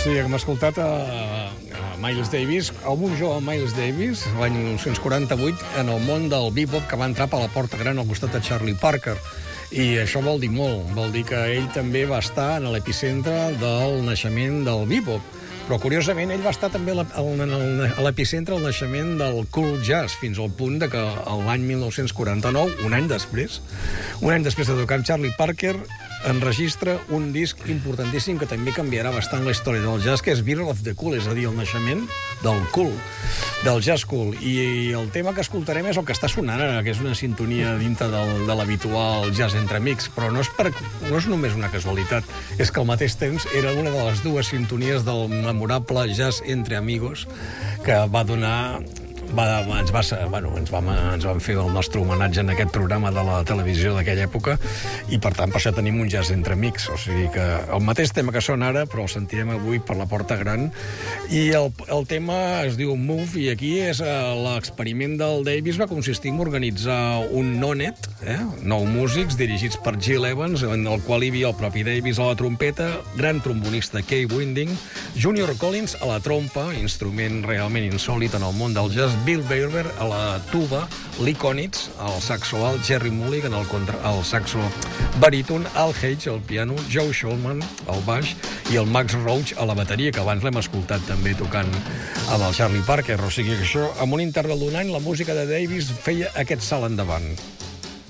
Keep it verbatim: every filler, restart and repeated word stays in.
sí, hem escoltat a, a Miles Davis, el molt jove Miles Davis, l'any dinou quaranta-vuit, en el món del bebop, que va entrar per la porta gran al costat de Charlie Parker. I això vol dir molt, vol dir que ell també va estar en l'epicentre del naixement del bebop. Però, curiosament, ell va estar també a l'epicentre del naixement del cool jazz, fins al punt de que l'any dinou quaranta-nou, un any després, un any després de tocar amb Charlie Parker, enregistra un disc importantíssim que també canviarà bastant la història del jazz, que és Birth of the Cool, és a dir, el naixement del cool, del jazz cool. I el tema que escoltarem és el que està sonant ara, que és una sintonia dintre del, de l'habitual jazz entre amics, però no és, per, no és només una casualitat, és que al mateix temps era una de les dues sintonies del memorable jazz entre amigos que va donar... Va, ens, va, bueno, ens, vam, ens vam fer el nostre homenatge en aquest programa de la televisió d'aquella època i, per tant, per això tenim un jazz entre amics. O sigui que el mateix tema que sona ara, però el sentirem avui per la porta gran. I el, el tema es diu Move, i aquí és l'experiment del Davis va consistir en organitzar un no-net, eh? nou músics dirigits per Gil Evans, en el qual hi havia el propi Davis a la trompeta, gran trombonista Kay Winding, Junior Collins a la trompa, instrument realment insòlit en el món del jazz, Bill Berber a la tuba, Lee Konitz al saxo alt, Jerry Mulligan al, contra, al saxo baríton, Al Hedge al piano, Joe Shulman al baix i el Max Roach a la bateria, que abans l'hem escoltat també tocant amb el Charlie Parker. O sigui que això, amb un interval d'un any, la música de Davis feia aquest salt endavant.